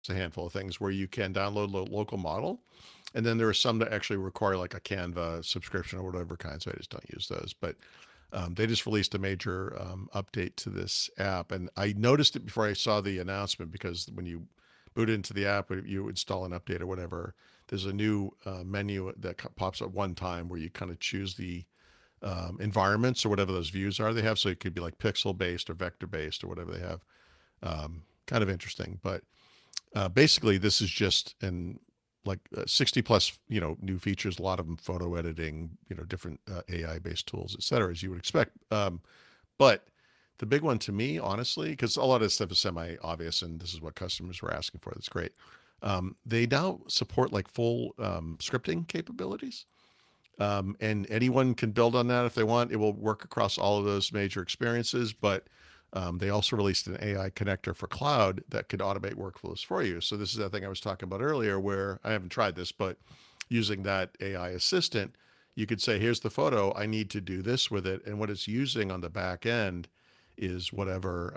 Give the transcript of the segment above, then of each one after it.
a handful of things where you can download a local model. And then there are some that actually require like a Canva subscription or whatever kind. So I just don't use those. But they just released a major update to this app. And I noticed it before I saw the announcement because when you boot into the app, you install an update or whatever, there's a new menu that pops up one time where you kind of choose the environments or whatever those views are they have. So it could be like pixel based or vector based or whatever they have. Kind of interesting. But basically, this is just an like 60 plus, new features, a lot of them photo editing, different AI based tools, et cetera, as you would expect. But the big one to me, honestly, because a lot of this stuff is semi obvious and this is what customers were asking for. That's great. They now support like full scripting capabilities. And anyone can build on that if they want. It will work across all of those major experiences, but they also released an AI connector for cloud that could automate workflows for you. So this is that thing I was talking about earlier where I haven't tried this, but using that AI assistant, you could say, here's the photo. I need to do this with it. And what it's using on the back end is whatever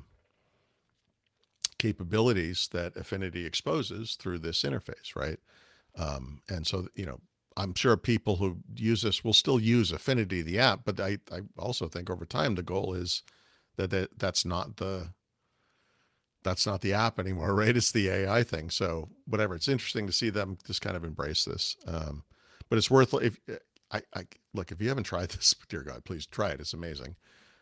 capabilities that Affinity exposes through this interface, right? And so, I'm sure people who use this will still use Affinity, the app, but I also think over time the goal is that's not the app anymore, right? It's the AI thing. So whatever, it's interesting to see them just kind of embrace this. But it's worth if I look if you haven't tried this, dear God, please try it. It's amazing.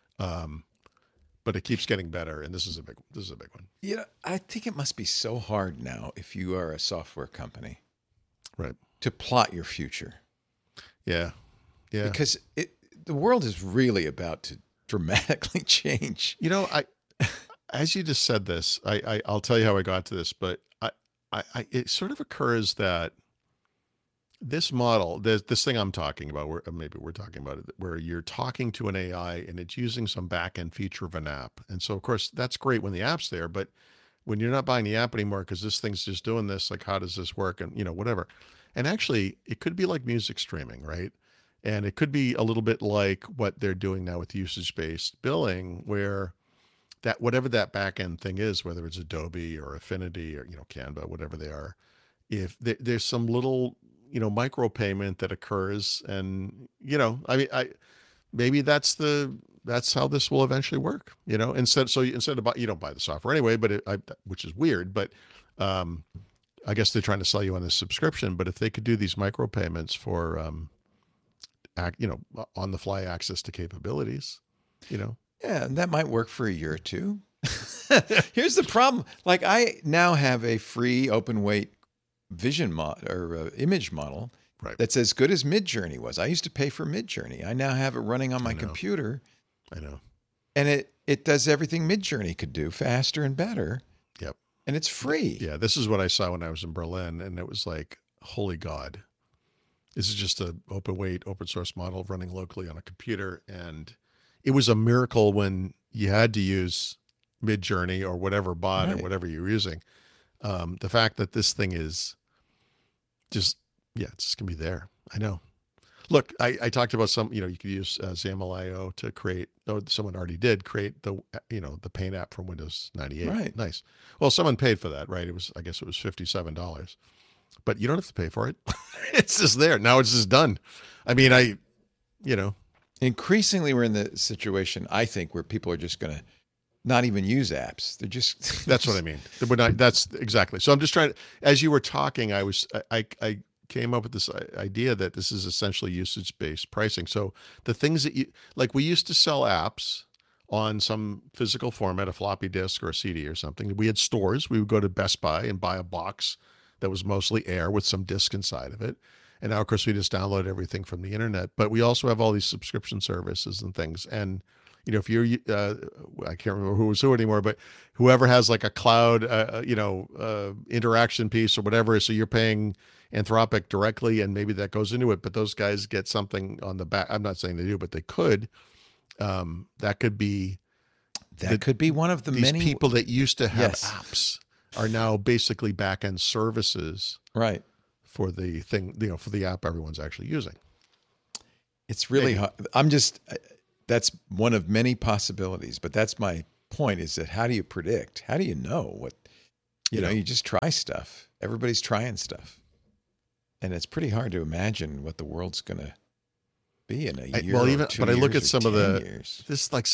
But it keeps getting better, and this is a big one. Yeah, I think it must be so hard now if you are a software company, right, to plot your future. Yeah, because the world is really about to dramatically change. As you just said this, I'll tell you how I got to this, but it sort of occurs that this model, this thing I'm talking about, where maybe we're talking about it, where you're talking to an AI and it's using some back end feature of an app. And so, of course, that's great when the app's there, but when you're not buying the app anymore because this thing's just doing this, like, how does this work? And, whatever. And actually, it could be like music streaming, right? And it could be a little bit like what they're doing now with usage-based billing, where that whatever that back end thing is, whether it's Adobe or Affinity or Canva, whatever they are, if there's some little micro payment that occurs, and I mean, maybe that's how this will eventually work. Instead of buy, you don't buy the software anyway, but which is weird, but I guess they're trying to sell you on this subscription. But if they could do these micro payments for on the fly access to capabilities, Yeah, and that might work for a year or two. Here's the problem. Like, I now have a free open weight vision image model right, that's as good as Midjourney was. I used to pay for Midjourney. I now have it running on my computer. I know. And it does everything Midjourney could do faster and better. Yep. And it's free. Yeah, this is what I saw when I was in Berlin, and it was like, holy God. This is just an open weight, open source model running locally on a computer. And it was a miracle when you had to use Midjourney or whatever bot or whatever you're using. The fact that this thing is just, it's just going to be there. I know. Look, I talked about some, you could use XAML.io to create, someone already did create the Paint app from Windows 98. Right. Nice. Well, someone paid for that, right? I guess it was $57. But you don't have to pay for it. It's just there. Now it's just done. I mean, Increasingly, we're in the situation, I think, where people are just going to not even use apps. They're just... That's what I mean. That's exactly. So I'm just trying to, as you were talking, I came up with this idea that this is essentially usage-based pricing. So the things that we used to sell apps on some physical format, a floppy disk or a CD or something. We had stores. We would go to Best Buy and buy a box that was mostly air with some disk inside of it. And now, of course, we just download everything from the internet. But we also have all these subscription services and things. And, if you're, I can't remember who was who anymore, but whoever has like a cloud, interaction piece or whatever, so you're paying Anthropic directly and maybe that goes into it. But those guys get something on the back. I'm not saying they do, but they could. That could be one of the these many people that used to have apps are now basically back-end services, right, for the thing, for the app everyone's actually using. It's really hard. That's one of many possibilities, but that's my point, is that how do you predict? How do you know what? You know, you just try stuff. Everybody's trying stuff. And it's pretty hard to imagine what the world's going to be in a year or 2 but I look at years some or of 10 the years. this like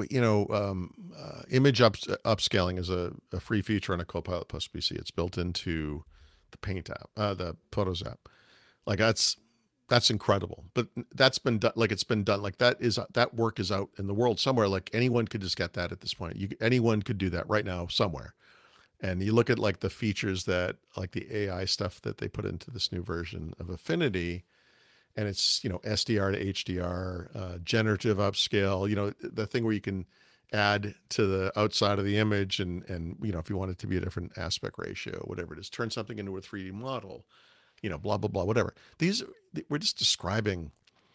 image upscaling is a free feature on a Copilot Plus PC. It's built into the Paint app, the Photos app. Like that's incredible. But that's been done. Like it's been done. Like that work is out in the world somewhere. Like anyone could just get that at this point. Anyone could do that right now somewhere. And you look at like the features that like the AI stuff that they put into this new version of Affinity. And it's, SDR to HDR, generative upscale, the thing where you can add to the outside of the image and, if you want it to be a different aspect ratio, whatever it is, turn something into a 3D model, blah, blah, blah, whatever. We're just describing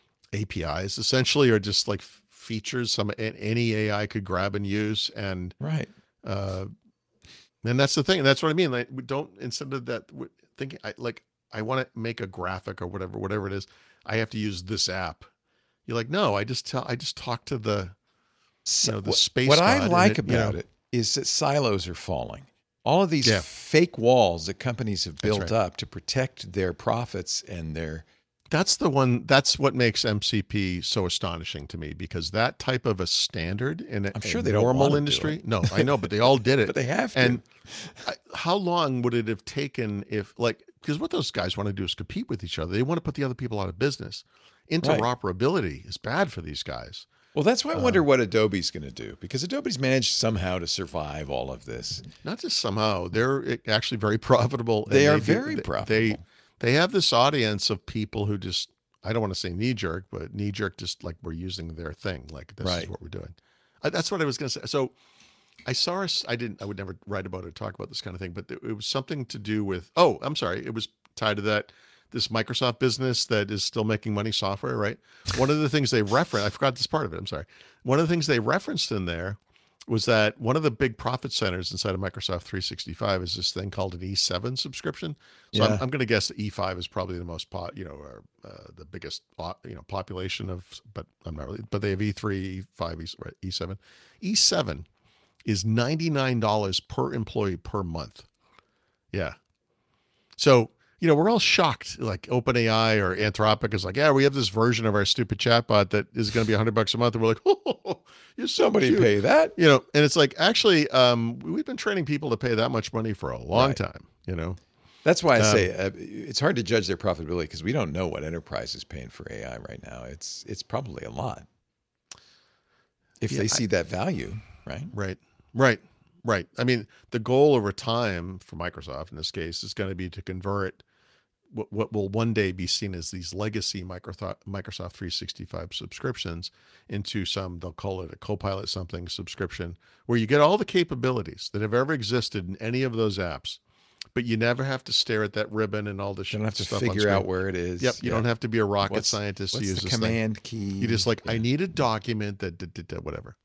APIs essentially, or just like features any AI could grab and use. And, right. And that's the thing. That's what I mean. Like we don't, instead of that thinking, I want to make a graphic or whatever it is, I have to use this app. You're like, no, I just talk to the, the space. What I like about it is that silos are falling. All of these fake walls that companies have built up to protect their profits and their. That's what makes MCP so astonishing to me, because that type of a standard in a normal industry. No, I know, but they all did it. But they have to. And how long would it have taken because what those guys want to do is compete with each other. They want to put the other people out of business. Interoperability is bad for these guys. Well, that's why I wonder what Adobe's going to do, because Adobe's managed somehow to survive all of this. Not just somehow. They're actually very profitable. They are very profitable. They have this audience of people who just, I don't want to say knee jerk, but knee jerk, just like we're using their thing. Like this is what we're doing. That's what I was going to say. So I saw I would never write about it or talk about this kind of thing, but it was something to do with, I'm sorry. It was tied to this Microsoft business that is still making money, software, right? One of the things they referenced, I forgot this part of it. I'm sorry. One of the things they referenced in there was that one of the big profit centers inside of Microsoft 365 is this thing called an E7 subscription. So I'm going to guess that E5 is probably the most, the biggest, population of, but I'm not really, but they have E3, E5, E7. E7 is $99 per employee per month. Yeah. So, we're all shocked, like OpenAI or Anthropic is like, we have this version of our stupid chatbot that is going to be $100 a month. And we're like, you're so somebody cute. Pay that, and it's like, actually, we've been training people to pay that much money for a long time, That's why I say it's hard to judge their profitability, because we don't know what enterprise is paying for AI right now. It's probably a lot if they see that value, right? Right. I mean, the goal over time for Microsoft in this case is going to be to convert what will one day be seen as these legacy Microsoft 365 subscriptions into they'll call it a Copilot something subscription, where you get all the capabilities that have ever existed in any of those apps, but you never have to stare at that ribbon and all the You don't have to stuff figure out where it is. Yep. You don't have to be a rocket scientist to use the this command thing. key. You just I need a document that whatever,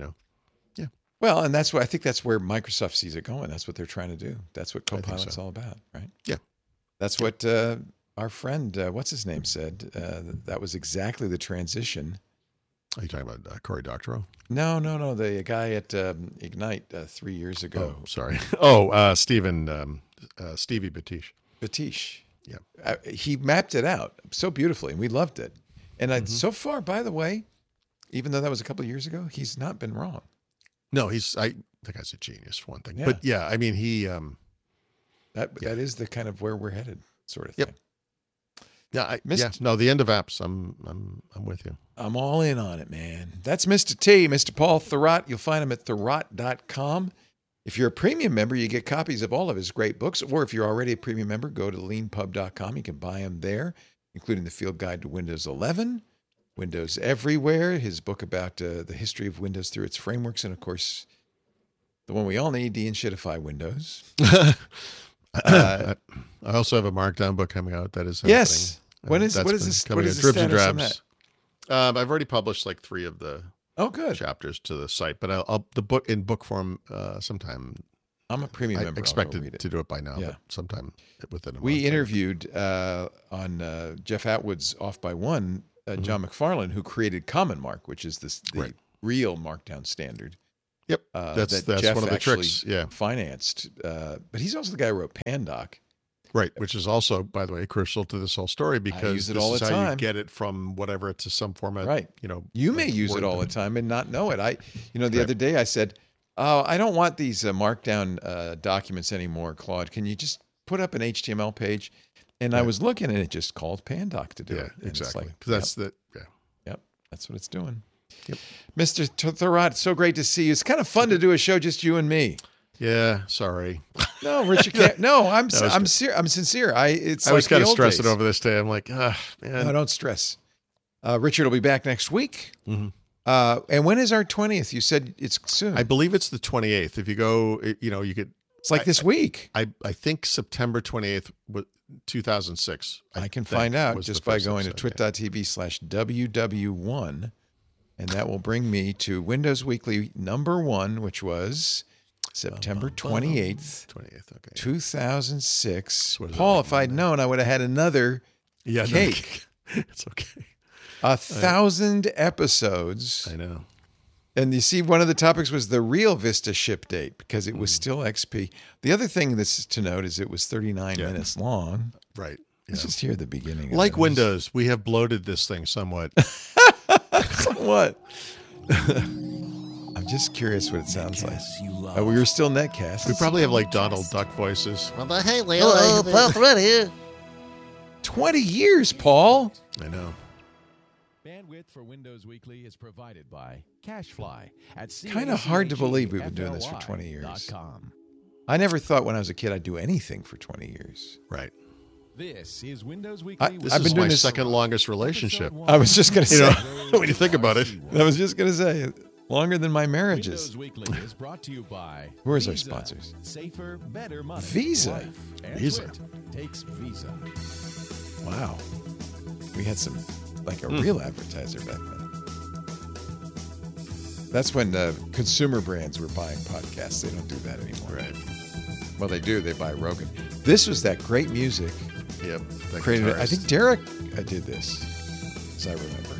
Well, and I think that's where Microsoft sees it going. That's what they're trying to do. That's what Copilot's all about, right? Yeah. That's what our friend, what's his name, said. That was exactly the transition. Are you talking about Cory Doctorow? No. The guy at Ignite 3 years ago. Oh, sorry. Stevie Batish. Batish. Yeah. He mapped it out so beautifully, and we loved it. And so far, by the way, even though that was a couple of years ago, he's not been wrong. No, the guy's a genius for one thing. Yeah. But I mean, he that is the kind of where we're headed sort of thing. Yep. No, the end of apps. I'm with you. I'm all in on it, man. That's Mr. T, Mr. Paul Thurrott. You'll find him at thurrott.com. If you're a premium member, you get copies of all of his great books. Or if you're already a premium member, go to leanpub.com. You can buy them there, including the Field Guide to Windows 11. Windows Everywhere, his book about the history of Windows through its frameworks, and of course, the one we all need, De-Enshittify Windows. I also have a Markdown book coming out that is happening. Yes. What is this? What is the dribs and status on drabs? that? I've already published like 3 of the chapters to the site, but I'll the book in book form sometime. I'm a premium member. I expected to do it by now, but sometime within a month. We interviewed on Jeff Atwood's Off by One. John McFarlane, who created Common Mark, which is the real Markdown standard. Yep. That's Jeff one of the actually tricks. Yeah. financed. But he's also the guy who wrote Pandoc. Right. Which is also, by the way, crucial to this whole story because use it this all is the how you time. get it from whatever to some format. Right. You may use it Word all the document. time and not know it. The Right. other day I said, "Oh, I don't want these markdown documents anymore, Claude. Can you just put up an HTML page?" And I Right. was looking, and it just called Pandoc to do Yeah, it. And it's exactly. like, Because that's the, yeah. Yep, that's what it's doing. Yep. Mr. Thurrott, so great to see you. It's kind of fun to do a show just you and me. Yeah. Sorry. No, Richard can't. No, I'm was I'm good. sincere. I It's was like kind the of old stressing days. over this day. I'm like, man. No, don't stress. Richard will be back next week. Mhm. And when is our 20th? You said it's soon. I believe it's the 28th. If you go, you could, It's like this week. I think September 28th, 2006. I can think find out was the just by first going to episode, yeah. twit.tv/WW1. And that will bring me to Windows Weekly number 1, which was September 28th, 28th. Okay. 2006. What is that Paul, like if I'd known, I would have had another Yeah. no, cake. it's okay. 1,000 episodes. I know. And you see, one of the topics was the real Vista ship date because it was Mm. still XP. The other thing that's to note is it was 39 Yeah. minutes long. Right. Let's Yeah. just hear the beginning. of Like it. Windows, we have bloated this thing somewhat. What? I'm just curious what it sounds like. We were still netcast. We probably have like Donald Duck voices. Well, hey, Leo. Paul Thread here. 20 years, Paul. I know. Bandwidth for Windows Weekly is provided by CashFly at Kinda hard to believe we've been doing this for 20 years. CashFly.com. I never thought when I was a kid I'd do anything for 20 years. Right. This is Windows Weekly. This I've is been doing my this- second longest relationship. I was just going to You say, know, when you think about it. I was just going to say, longer than my marriages. Windows Weekly is brought to you by Who is our Visa. sponsors? Safer, better money. Visa. Life and Visa. Twit takes Visa. Wow. We had some, like a real advertiser back then. That's when consumer brands were buying podcasts. They don't do that anymore. Right. Well, they do. They buy Rogan. This was that great music. Yep. that Created it. I guitarist. think Derek did this, as I remember.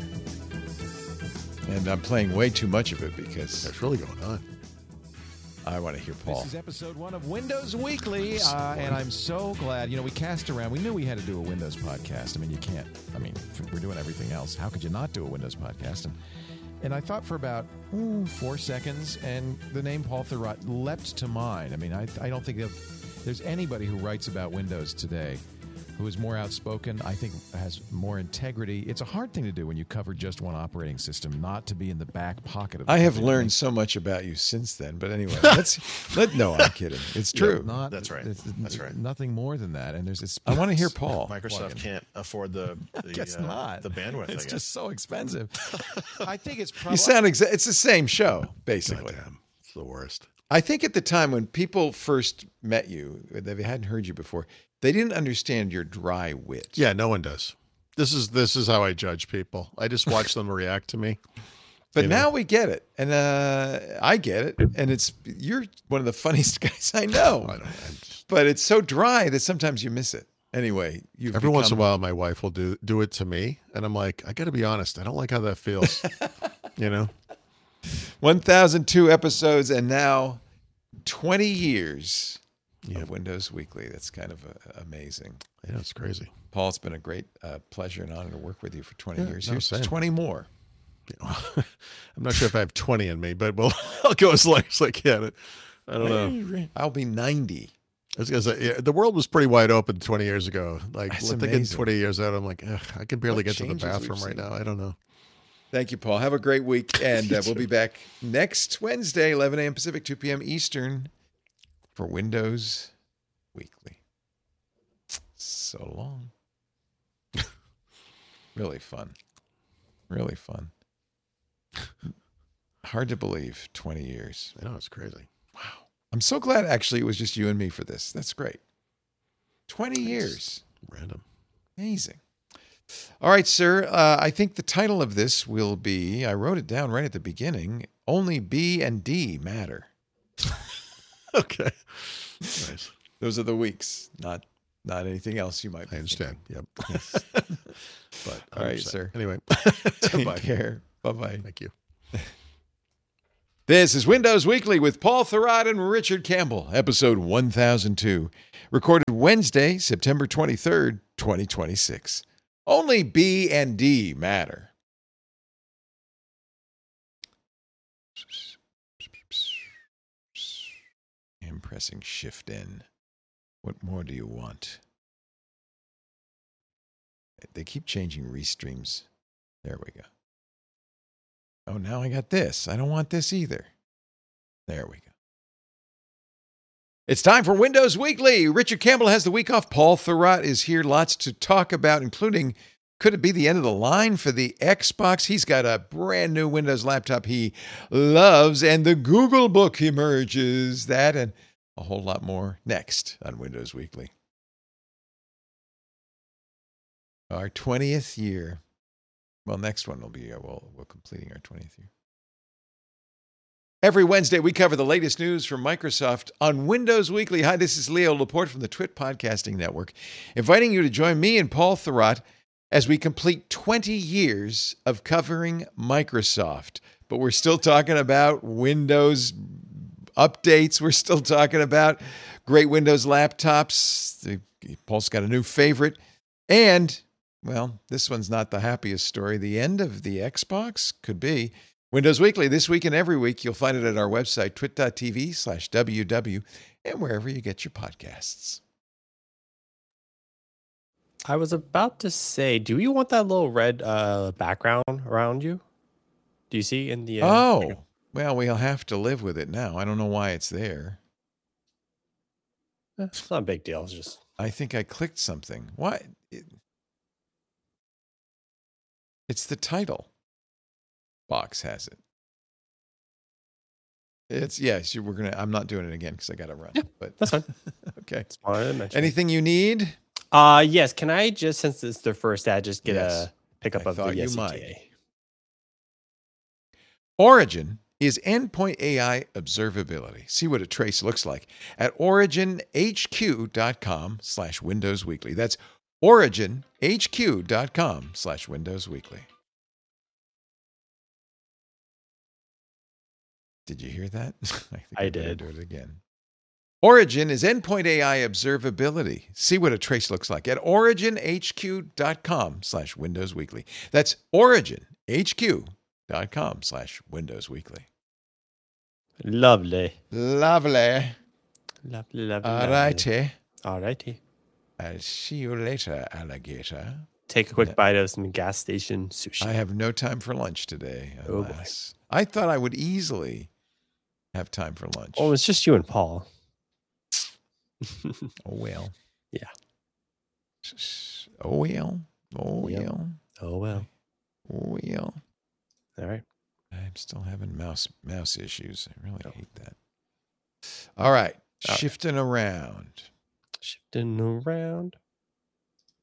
And I'm playing way too much of it because What's really going on? I want to hear Paul. This is episode 1 of Windows Weekly, and I'm so glad. We cast around. We knew we had to do a Windows podcast. I mean, you can't. I mean, we're doing everything else. How could you not do a Windows podcast? And I thought for about 4 seconds, and the name Paul Thurrott leapt to mind. I mean, I don't think there's anybody who writes about Windows today who is more outspoken, I think has more integrity. It's a hard thing to do when you cover just one operating system, not to be in the back pocket of the I have company. learned so much about you since then. But anyway, no, I'm kidding. It's true. Not, That's right. That's right. Nothing more than that. And there's I want to hear Paul. Microsoft can't afford the guess not. the bandwidth. It's I guess. just so expensive. I think it's probably. You sound it's the same show, basically. Goddamn. It's the worst. I think at the time when people first met you, they hadn't heard you before, they didn't understand your dry wit. Yeah, no one does. This is how I judge people. I just watch them react to me. But You know? now we get it, and I get it, and you're one of the funniest guys I know. I don't. I'm just, But it's so dry that sometimes you miss it. Anyway, every once in a while, my wife will do it to me, and I'm like, I got to be honest. I don't like how that feels. You know. 1,002 episodes, and now 20 years of Windows Weekly. That's kind of amazing. Yeah, it's crazy. Paul, it's been a great pleasure and honor to work with you for 20 Yeah, years. no, Here's same. 20 more. I'm not sure if I have 20 in me, but I'll go as long as I can. I don't know. I'll be 90. I was gonna say, yeah, the world was pretty wide open 20 years ago. Like, That's thinking amazing. 20 years out, I'm like, ugh, I can barely What get to the changes we've bathroom right seen. now. I don't know. Thank you, Paul. Have a great week. And we'll be back next Wednesday, 11 a.m. Pacific, 2 p.m. Eastern for Windows Weekly. So long. Really fun. Really fun. Hard to believe, 20 years. I know, it's crazy. I'm so glad, actually, it was just you and me for this. That's great. 20 years. Random. Amazing. All right, sir. I think the title of this will be, I wrote it down right at the beginning, Only B and D Matter. Okay. Nice. Those are the weeks, not anything else you might be I understand. Yep. But All right, 100%. sir. Anyway, thinking. bye. Take care. Bye-bye. Thank you. This is Windows Weekly with Paul Thurrott and Richard Campbell, episode 1002, recorded Wednesday, September 23rd, 2026. Only B and D matter. I'm pressing Shift N. What more do you want? They keep changing restreams. There we go. Oh, now I got this. I don't want this either. There we go. It's time for Windows Weekly. Richard Campbell has the week off. Paul Thurrott is here. Lots to talk about, including, could it be the end of the line for the Xbox? He's got a brand new Windows laptop he loves, and the Google Book emerges. That and a whole lot more next on Windows Weekly. Our 20th year. Well, next one will be, we're completing our 20th year. Every Wednesday, we cover the latest news from Microsoft on Windows Weekly. Hi, this is Leo Laporte from the Twit Podcasting Network, inviting you to join me and Paul Thurrott as we complete 20 years of covering Microsoft. But we're still talking about Windows updates. We're still talking about great Windows laptops. Paul's got a new favorite. And well, this one's not the happiest story. The end of the Xbox could be. Windows Weekly, this week and every week. You'll find it at our website, twit.tv/WW, and wherever you get your podcasts. I was about to say, do you want that little red background around you? Do you see in the... well, we'll have to live with it now. I don't know why it's there. It's not a big deal. It's just... I think I clicked something. What? It's the title box has it. It's yes. I'm not doing it again because I got to run. Yeah, but that's fine. Okay. Anything you need? Yes. Can I just, since it's their first ad, just get a pickup of the CTA? Origin is endpoint AI observability. See what a trace looks like at originhq.com/Windows Weekly. That's originhq.com/Windows Weekly. Did you hear that? I did. Do it again. Origin is endpoint AI observability. See what a trace looks like at originhq.com/Windows Weekly. That's originhq.com/Windows Weekly. Lovely. Lovely. All righty. I'll see you later, alligator. Take a quick bite of some gas station sushi. I have no time for lunch today. Oh, boy. I thought I would easily have time for lunch. Oh, it's just you and Paul. Oh, well. Yeah. Oh, well. Oh, well. Oh, well. Oh, well. All right. I'm still having mouse issues. I really hate that. All right. Shifting around.